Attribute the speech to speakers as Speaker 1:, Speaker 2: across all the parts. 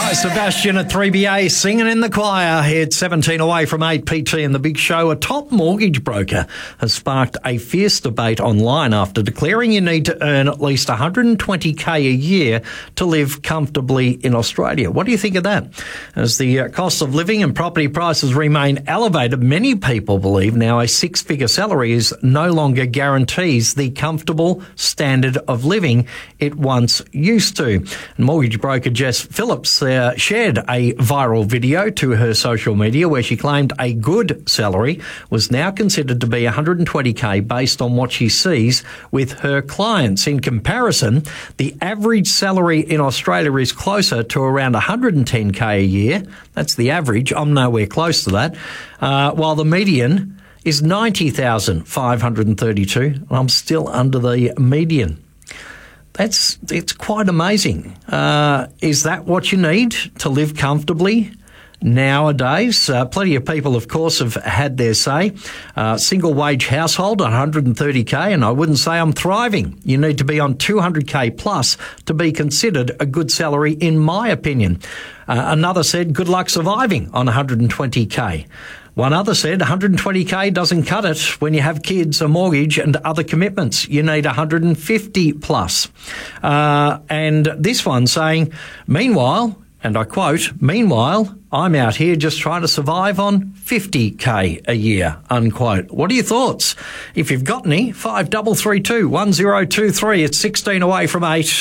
Speaker 1: Sebastian at 3BA singing in the choir. It's 17 away from 8 PT in the big show. A top mortgage broker has sparked a fierce debate online after declaring you need to earn at least 120k a year to live comfortably in Australia. What do you think of that? As the cost of living and property prices remain elevated, many people believe now a six-figure salary is no longer guarantees the comfortable standard of living it once used to. And mortgage broker Jess Phillips shared a viral video to her social media where she claimed a good salary was now considered to be 120k based on what she sees with her clients. In comparison, the average salary in Australia is closer to around 110k a year. That's the average. I'm nowhere close to that. While the median is 90,532, and I'm still under the median. It's quite amazing. Is that what you need to live comfortably nowadays? Plenty of people, of course, have had their say. Single wage household, 130k, and I wouldn't say I'm thriving. You need to be on 200k plus to be considered a good salary, in my opinion. Another said, good luck surviving on 120k. One other said 120k doesn't cut it when you have kids, a mortgage and other commitments. You need 150 plus. And this one saying, meanwhile, and I quote, meanwhile, I'm out here just trying to survive on 50k a year, unquote. What are your thoughts? If you've got any, 5332 1023. It's 16 away from 8.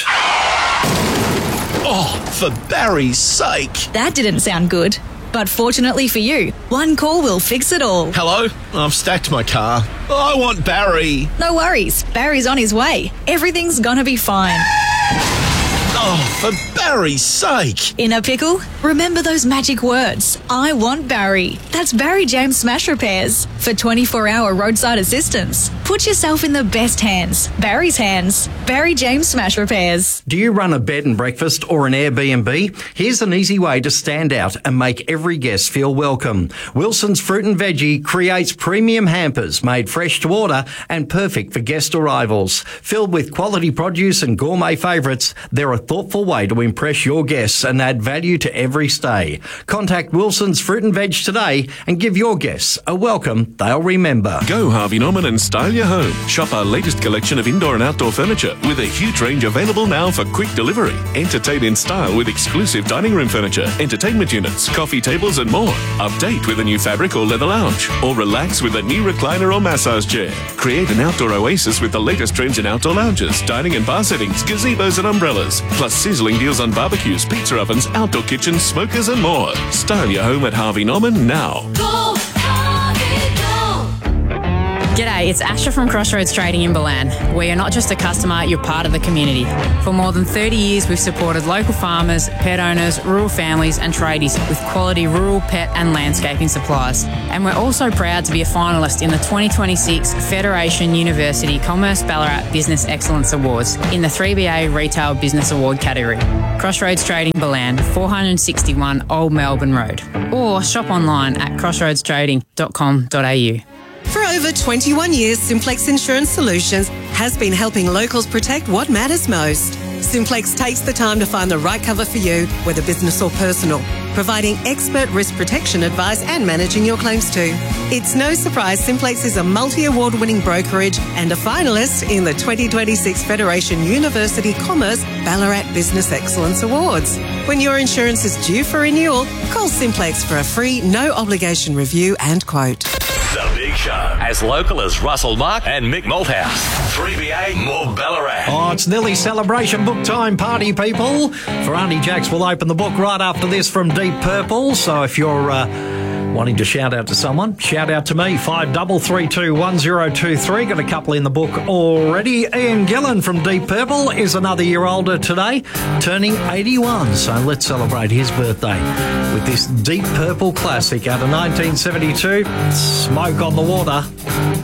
Speaker 2: Oh, for Barry's sake.
Speaker 3: That didn't sound good. But fortunately for you, one call will fix it all.
Speaker 2: Hello? I've stacked my car. I want Barry.
Speaker 3: No worries. Barry's on his way. Everything's gonna be fine.
Speaker 2: Oh, for Barry's sake.
Speaker 3: In a pickle? Remember those magic words. I want Barry. That's Barry James Smash Repairs. For 24-hour roadside assistance. Put yourself in the best hands. Barry's hands. Barry James Smash Repairs.
Speaker 1: Do you run a bed and breakfast or an Airbnb? Here's an easy way to stand out and make every guest feel welcome. Wilson's Fruit and Veggie creates premium hampers made fresh to order and perfect for guest arrivals. Filled with quality produce and gourmet favourites, they're a thoughtful way to impress your guests and add value to every stay. Contact Wilson's Fruit and Veg today and give your guests a welcome they'll remember.
Speaker 4: Go Harvey Norman and style your home. Shop our latest collection of indoor and outdoor furniture with a huge range available now for quick delivery. Entertain in style with exclusive dining room furniture, entertainment units, coffee tables and more. Update with a new fabric or leather lounge, or relax with a new recliner or massage chair. Create an outdoor oasis with the latest trends in outdoor lounges, dining and bar settings, gazebos and umbrellas, plus sizzling deals on barbecues, pizza ovens, outdoor kitchens, smokers and more. Style your home at Harvey Norman now.
Speaker 5: Go, Harvey, go.
Speaker 6: G'day, it's Asha from Crossroads Trading in Balan, where you're not just a customer, you're part of the community. For more than 30 years, we've supported local farmers, pet owners, rural families and tradies with quality rural, pet and landscaping supplies. And we're also proud to be a finalist in the 2026 Federation University Commerce Ballarat Business Excellence Awards in the 3BA Retail Business Award category. Crossroads Trading Balan, 461 Old Melbourne Road. Or shop online at crossroadstrading.com.au.
Speaker 7: For over 21 years, Simplex Insurance Solutions has been helping locals protect what matters most. Simplex takes the time to find the right cover for you, whether business or personal, providing expert risk protection advice and managing your claims too. It's no surprise Simplex is a multi-award winning brokerage and a finalist in the 2026 Federation University Commerce Ballarat Business Excellence Awards. When your insurance is due for renewal, call Simplex for a free, no obligation review and quote.
Speaker 8: The Big Show, as local as Russell Mark and Mick Malthouse. 3BA, more Ballarat.
Speaker 1: Oh, it's nearly celebration book time, party people. For Auntie Jax will open the book right after this from Deep Purple. So if you're wanting to shout out to someone, shout out to me. 5332 1023. Got a couple in the book already. Ian Gillan from Deep Purple is another year older today, turning 81. So let's celebrate his birthday with this Deep Purple classic out of 1972, Smoke on the Water.